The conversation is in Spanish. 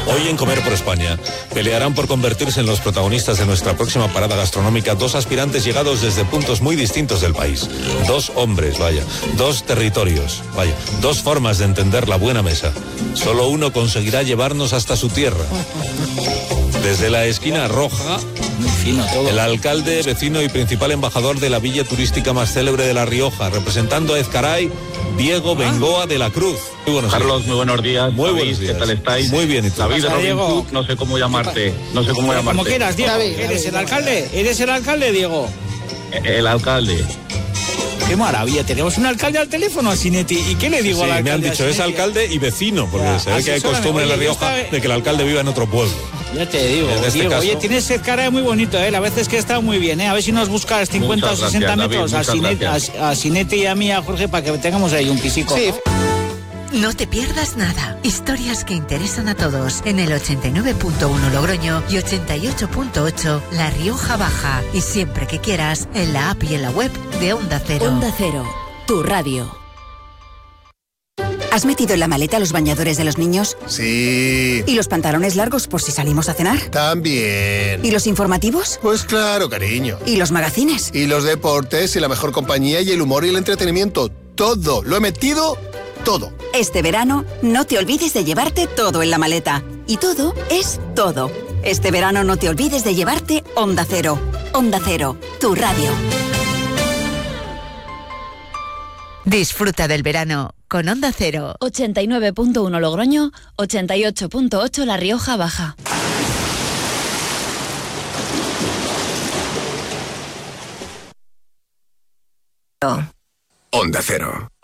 Hoy en Comer por España pelearán por convertirse en los protagonistas de nuestra próxima parada gastronómica dos aspirantes llegados desde puntos muy distintos del país. Dos hombres, dos territorios, dos formas de entender la buena mesa. Solo uno conseguirá llevarnos hasta su tierra. Desde la esquina roja, el alcalde, vecino y principal embajador de la villa turística más célebre de La Rioja, representando a Ezcaray, Diego Bengoa de la Cruz. Muy buenos Carlos, días. muy buenos días. Muy David, buenos días. ¿qué tal estáis? Muy bien, ¿y tú? David Robin Diego? Hood, no sé cómo llamarte. Como quieras, Diego. ¿Eres el alcalde? ¿Eres el alcalde, Diego? El alcalde. Qué maravilla, tenemos un alcalde al teléfono, a Sinetti. ¿Y qué le digo al Sí, alcalde? me han dicho, es alcalde y vecino, porque se ve que hay costumbre en La Rioja de que el alcalde viva en otro pueblo. Ya te digo, En este Diego, caso- oye, tienes cara muy bonito, La veces que está muy bien, A ver si nos buscas 50 o Muchas 60 gracias, metros David, a Sinetti y a mí, a Jorge, para que tengamos ahí un pisico. Sí. No te pierdas nada. Historias que interesan a todos en el 89.1 Logroño y 88.8 La Rioja Baja. Y siempre que quieras, en la app y en la web de Onda Cero. Onda Cero, tu radio. ¿Has metido en la maleta los bañadores de los niños? Sí. ¿Y los pantalones largos por si salimos a cenar? También. ¿Y los informativos? Pues claro, cariño. ¿Y los magazines? Y los deportes y la mejor compañía y el humor y el entretenimiento. Todo. Lo he metido todo. Este verano, no te olvides de llevarte todo en la maleta. Y todo es todo. Este verano no te olvides de llevarte Onda Cero. Onda Cero, tu radio. Disfruta del verano con Onda Cero. 89.1 Logroño, 88.8 La Rioja Baja. Onda Cero.